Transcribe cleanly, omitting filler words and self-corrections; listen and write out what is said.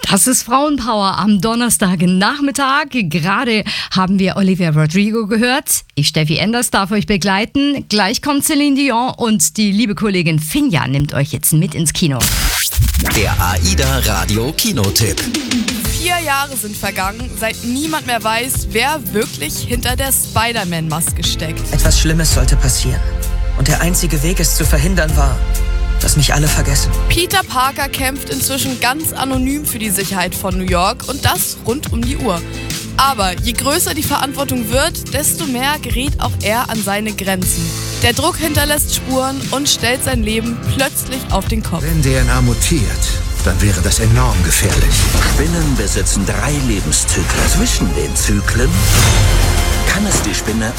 Das ist Frauenpower am Donnerstagnachmittag. Gerade haben wir Olivia Rodrigo gehört. Ich, Steffi Enders, darf euch begleiten. Gleich kommt Celine Dion und die liebe Kollegin Finja nimmt euch jetzt mit ins Kino. Der AIDA Radio Kinotipp. 4 Jahre sind vergangen, seit niemand mehr weiß, wer wirklich hinter der Spider-Man-Maske steckt. Etwas Schlimmes sollte passieren. Und der einzige Weg, es zu verhindern, war, dass mich alle vergessen. Peter Parker kämpft inzwischen ganz anonym für die Sicherheit von New York und das rund um die Uhr. Aber je größer die Verantwortung wird, desto mehr gerät auch er an seine Grenzen. Der Druck hinterlässt Spuren und stellt sein Leben plötzlich auf den Kopf. Wenn DNA mutiert, dann wäre das enorm gefährlich. Spinnen besitzen 3 Lebenszyklen. Zwischen den Zyklen kann es die Spinne